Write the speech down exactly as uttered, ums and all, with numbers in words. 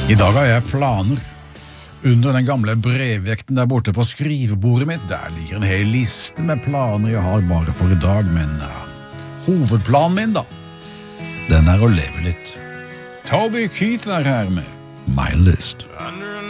I dag har jeg planer. Under den gamle brevvekten der borte på skrivebordet mitt, der ligger en hel liste med planer jeg har bare for i dag, men uh, hovedplanen min da, den er å leve litt. Toby Keith er her med My List.